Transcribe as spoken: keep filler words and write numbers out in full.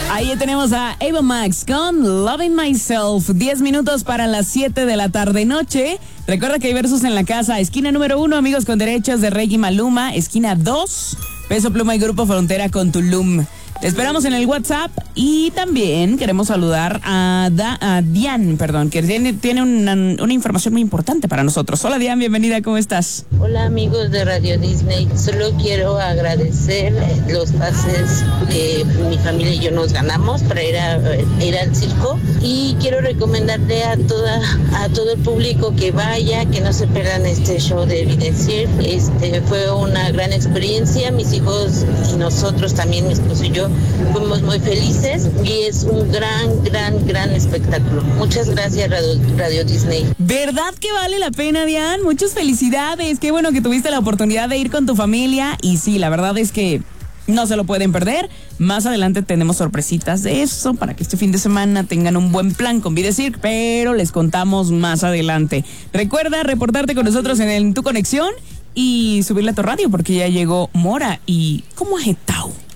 Ahí tenemos a Ava Max con Loving Myself. diez minutos para las siete de la tarde noche. Recuerda que hay versos en la casa. Esquina número uno, Amigos con Derechos de Reggie Maluma. Esquina dos, Peso Pluma y Grupo Frontera con Tulum. Te esperamos en el WhatsApp y también queremos saludar a, da, a Diane, perdón, que tiene, tiene una, una información muy importante para nosotros. Hola Diane, bienvenida, ¿cómo estás? Hola amigos de Radio Disney, solo quiero agradecer los pases que mi familia y yo nos ganamos para ir, a, ir al circo y quiero recomendarle a toda a todo el público que vaya, que no se pierdan este show de Evidencier. Este fue una gran experiencia, mis hijos y nosotros también, mi esposo y yo fuimos muy felices y es un gran, gran, gran espectáculo. Muchas gracias Radio, Radio Disney. ¿Verdad que vale la pena, Diane? Muchas felicidades, qué bueno que tuviste la oportunidad de ir con tu familia y sí, la verdad es que no se lo pueden perder. Más adelante tenemos sorpresitas de eso para que este fin de semana tengan un buen plan con Videcir, pero les contamos más adelante. Recuerda reportarte con nosotros en, el, en tu conexión y subirle a tu radio porque ya llegó Mora y ¿cómo ha jetao?